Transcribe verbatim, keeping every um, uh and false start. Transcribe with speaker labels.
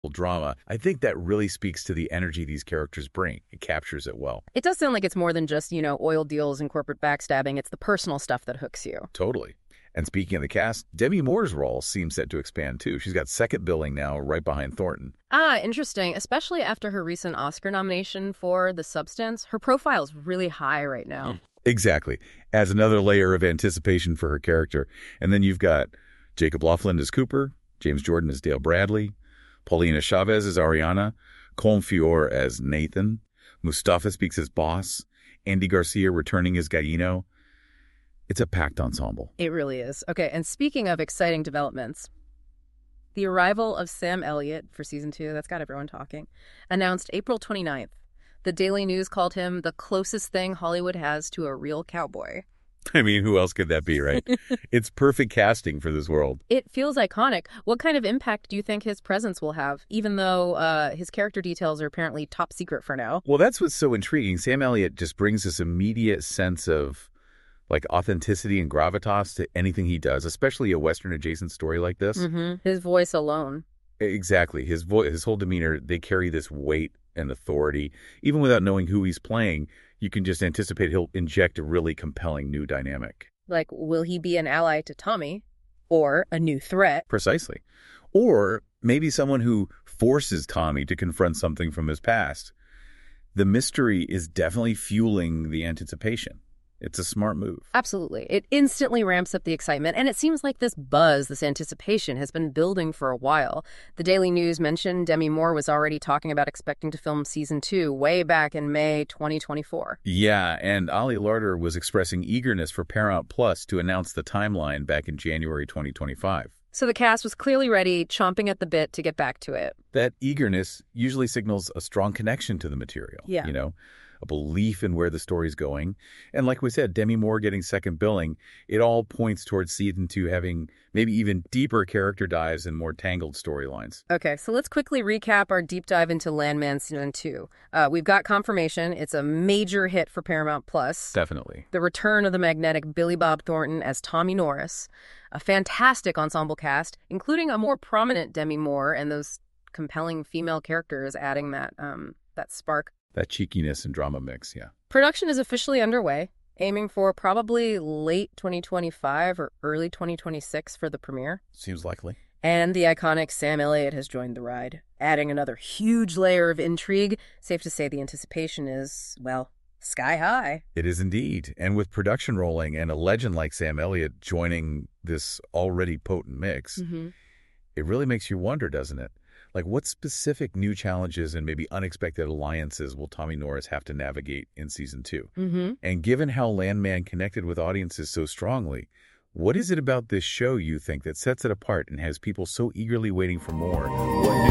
Speaker 1: drama. I think that really speaks to the energy these characters bring. It captures it well.
Speaker 2: It does sound like it's more than just, you know, oil deals and corporate backstabbing. It's the personal stuff that hooks you.
Speaker 1: Totally. And speaking of the cast, Demi Moore's role seems set to expand too. She's got second billing now, right behind Thornton.
Speaker 2: Ah, interesting. Especially after her recent Oscar nomination for The Substance. Her profile's really high right now.
Speaker 1: Exactly. Adds another layer of anticipation for her character. And then you've got Jacob Lofland as Cooper, James Jordan as Dale Bradley, Paulina Chavez as Ariana, Colm Feore as Nathan, Mustafa speaks as Boss, Andy Garcia returning as Gallino. It's a packed ensemble.
Speaker 2: It really is. Okay, and speaking of exciting developments, the arrival of Sam Elliott for season two, that's got everyone talking, announced April twenty-ninth. The Daily News called him the closest thing Hollywood has to a real cowboy.
Speaker 1: I mean, who else could that be, right? It's perfect casting for this world.
Speaker 2: It feels iconic. What kind of impact do you think his presence will have, even though uh, his character details are apparently top secret for now?
Speaker 1: Well, that's what's so intriguing. Sam Elliott just brings this immediate sense of like authenticity and gravitas to anything he does, especially a Western-adjacent story like this.
Speaker 2: Mm-hmm. His voice alone.
Speaker 1: Exactly. His voice, his whole demeanor, they carry this weight and authority. Even without knowing who he's playing, you can just anticipate he'll inject a really compelling new dynamic.
Speaker 2: Like, will he be an ally to Tommy or a new threat?
Speaker 1: Precisely. Or maybe someone who forces Tommy to confront something from his past. The mystery is definitely fueling the anticipation. It's a smart move.
Speaker 2: Absolutely. It instantly ramps up the excitement, and it seems like this buzz, this anticipation, has been building for a while. The Daily News mentioned Demi Moore was already talking about expecting to film season two way back in May twenty twenty-four.
Speaker 1: Yeah, and Ali Larter was expressing eagerness for Paramount Plus to announce the timeline back in January twenty twenty-five.
Speaker 2: So the cast was clearly ready, chomping at the bit to get back to it.
Speaker 1: That eagerness usually signals a strong connection to the material.
Speaker 2: Yeah.
Speaker 1: You know, a belief in where the story's going. And like we said, Demi Moore getting second billing, it all points towards season two having maybe even deeper character dives and more tangled storylines.
Speaker 2: Okay, so let's quickly recap our deep dive into Landman season two. Uh, we've got confirmation. It's a major hit for Paramount Plus.
Speaker 1: Definitely.
Speaker 2: The return of the magnetic Billy Bob Thornton as Tommy Norris. A fantastic ensemble cast, including a more prominent Demi Moore and those compelling female characters adding that um, that spark.
Speaker 1: That cheekiness and drama mix, yeah.
Speaker 2: Production is officially underway, aiming for probably late twenty twenty-five or early twenty twenty-six for the premiere.
Speaker 1: Seems likely.
Speaker 2: And the iconic Sam Elliott has joined the ride, adding another huge layer of intrigue. Safe to say the anticipation is, well, sky high.
Speaker 1: It is indeed. And with production rolling and a legend like Sam Elliott joining this already potent mix,
Speaker 2: Mm-hmm.
Speaker 1: it really makes you wonder, doesn't it? Like, what specific new challenges and maybe unexpected alliances will Tommy Norris have to navigate in season two?
Speaker 2: Mm-hmm.
Speaker 1: And given how Landman connected with audiences so strongly, what is it about this show, you think, that sets it apart and has people so eagerly waiting for more? What new